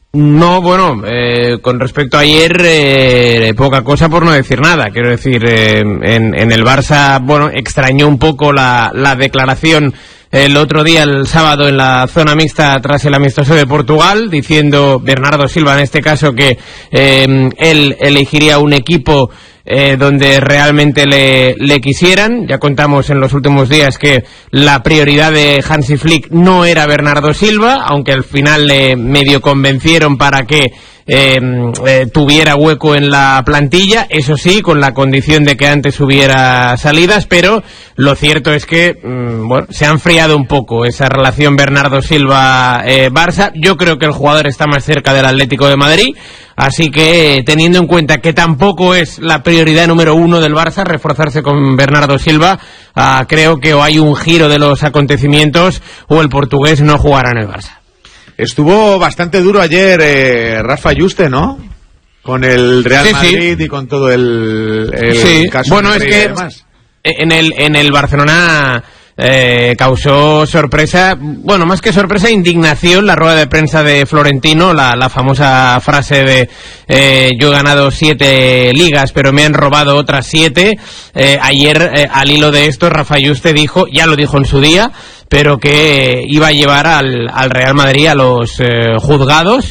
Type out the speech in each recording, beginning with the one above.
No, bueno, con respecto a ayer, poca cosa por no decir nada. Quiero decir, en el Barça, bueno, extrañó un poco la declaración el otro día, el sábado, en la zona mixta tras el amistoso de Portugal, diciendo Bernardo Silva en este caso que él elegiría un equipo donde realmente le quisieran. Ya contamos en los últimos días que la prioridad de Hansi Flick no era Bernardo Silva, aunque al final le medio convencieron para que tuviera hueco en la plantilla, eso sí, con la condición de que antes hubiera salidas, pero lo cierto es que bueno, se ha enfriado un poco esa relación Bernardo Silva-Barça. Yo creo que el jugador está más cerca del Atlético de Madrid, así que teniendo en cuenta que tampoco es la prioridad número uno del Barça reforzarse con Bernardo Silva, creo que o hay un giro de los acontecimientos o el portugués no jugará en el Barça. Estuvo bastante duro ayer Rafa Yuste, ¿no? Con el Real Madrid, sí. Y con todo el caso. Bueno, es que en el Barcelona causó sorpresa, bueno, más que sorpresa, indignación la rueda de prensa de Florentino, la famosa frase de yo he ganado 7 ligas pero me han robado otras 7. Ayer al hilo de esto Rafa Yuste dijo, ya lo dijo en su día, pero que iba a llevar al Real Madrid a los juzgados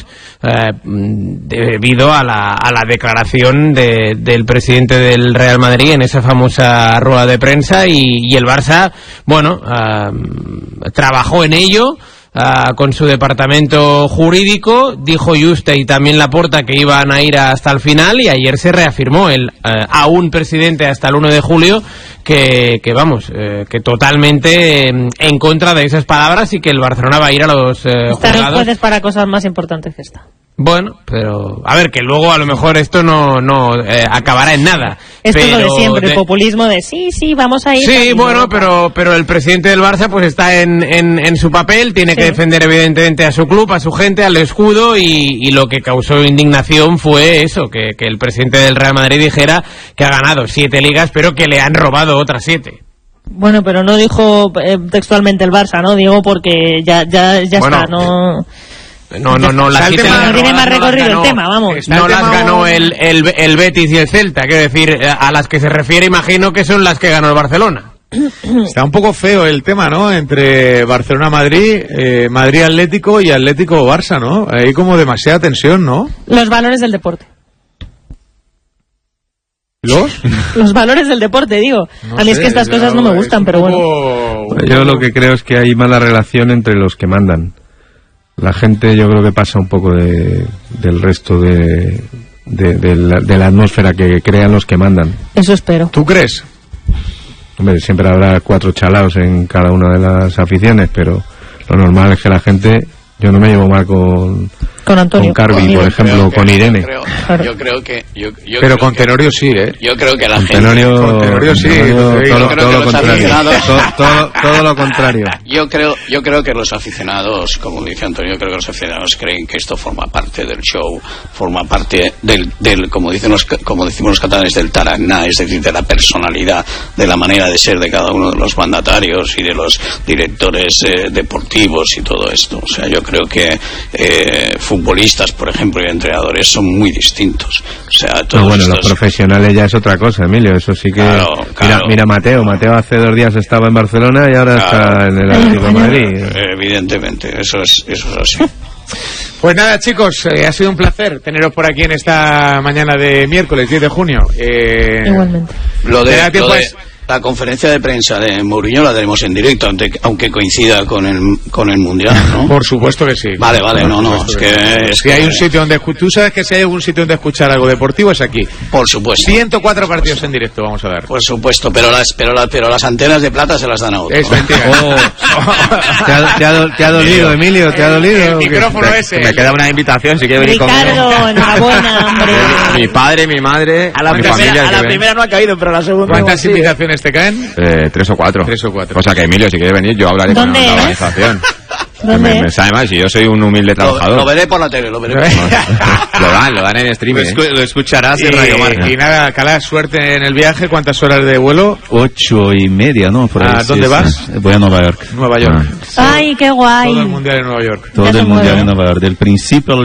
debido a la declaración del presidente del Real Madrid en esa famosa rueda de prensa, y el Barça, bueno, trabajó en ello con su departamento jurídico. Dijo Yuste y también Laporta que iban a ir hasta el final, y ayer se reafirmó el aún presidente hasta el 1 de julio que totalmente en contra de esas palabras, y que el Barcelona va a ir a los juzgados. Estarán jueces para cosas más importantes que esta. Bueno, pero a ver, que luego a lo mejor esto no acabará en nada. Esto es lo de siempre, el populismo de sí, vamos a ir. Sí, bueno, pero el presidente del Barça pues está en su papel, tiene que defender evidentemente a su club, a su gente, al escudo, y lo que causó indignación fue eso, que el presidente del Real Madrid dijera que ha ganado 7 ligas, pero que le han robado otras 7. Bueno, pero no dijo textualmente el Barça, ¿no? Digo porque ya bueno, está, ¿no? No, la no tiene más recorrido el tema, vamos. No las ganó el Betis y el Celta, quiero decir, a las que se refiere imagino que son las que ganó el Barcelona. Está un poco feo el tema, ¿no? Entre Barcelona-Madrid, Madrid-Atlético y Atlético-Barça, ¿no? Hay como demasiada tensión, ¿no? Los valores del deporte. Los valores del deporte, digo. A mí es que estas cosas no me gustan, pero bueno. Yo lo que creo es que hay mala relación entre los que mandan. La gente, yo creo que pasa un poco del resto de la atmósfera que crean los que mandan. Eso espero. ¿Tú crees? Hombre, siempre habrá 4 chalaos en cada una de las aficiones, pero lo normal es que la gente... Yo no me llevo mal con Antonio, con Carvi, por ejemplo, con Irene. Yo creo que... pero con Tenorio sí, ¿eh? Yo creo que la gente... Con Tenorio sí. Todo lo contrario. Todo lo contrario. Yo creo que los aficionados, como dice Antonio, yo creo que los aficionados creen que esto forma parte del show, forma parte del como decimos los catalanes, del tarannà, es decir, de la personalidad, de la manera de ser de cada uno de los mandatarios y de los directores deportivos y todo esto. O sea, yo creo que futbolistas, por ejemplo, y entrenadores son muy distintos. O sea, los profesionales ya es otra cosa, Emilio, eso sí que... Claro. Mira Mateo hace 2 días estaba en Barcelona y ahora está en el Atlético de Madrid. Evidentemente, eso es así. Pues nada, chicos, ha sido un placer teneros por aquí en esta mañana de miércoles 10 de junio. Igualmente. La conferencia de prensa de Mourinho la tenemos en directo, aunque coincida con el Mundial, ¿no? Por supuesto que sí. Vale, no, es que hay un sitio donde... Tú sabes que si hay algún sitio donde escuchar algo deportivo es aquí. Por supuesto. 104 partidos en directo vamos a dar. Por supuesto, pero las antenas de plata se las dan a otro. Es mentira. ¿Te ha dolido, Emilio? ¿Te ha dolido? El micrófono ese. Me queda una invitación, si quieres venir conmigo. Ricardo, enhorabuena, hombre. Mi padre, mi madre, mi familia. A la primera no ha caído, pero a la segunda... ¿Cuántas invitaciones te caen? 3 o 4. O sea que, Emilio, si quiere venir, yo hablaré con la organización. Me sabe más, si yo soy un humilde trabajador. Lo veré por la tele, lo veré. Lo dan en streaming. Lo escucharás en Radio Marca. Y nada, Cala, suerte en el viaje. ¿Cuántas horas de vuelo? 8:30, ¿no? Por ahí, ¿A dónde vas? Voy a Nueva York. Nueva York. Ay, qué guay. Todo el mundial en Nueva York. Todo el mundial en Nueva York. Del principio al